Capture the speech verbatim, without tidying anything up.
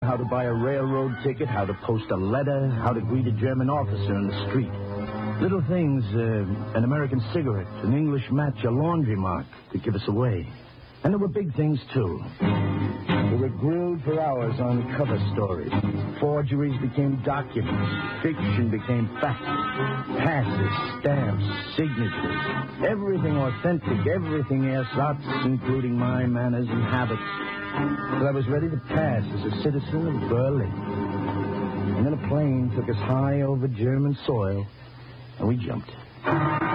How to buy a railroad ticket, how to post a letter, how to greet a German officer in the street. Little things, uh, an American cigarette, an English match, a laundry mark could give us away. And there were big things, too. We were grilled for hours on cover stories. Forgeries became documents. Fiction became fact. Passes, stamps, signatures. Everything authentic, everything ersatz, including my manners and habits. But I was ready to pass as a citizen of Berlin. And then a plane took us high over German soil, and we jumped.